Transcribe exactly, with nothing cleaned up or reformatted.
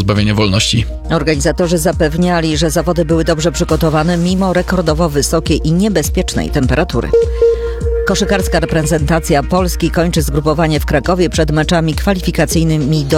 pozbawienia wolności. Organizatorzy zapewniali, że zawody były dobrze przygotowane mimo rekordowo wysokiej i niebezpiecznej temperatury. Koszykarska reprezentacja Polski kończy zgrupowanie w Krakowie przed meczami kwalifikacyjnymi do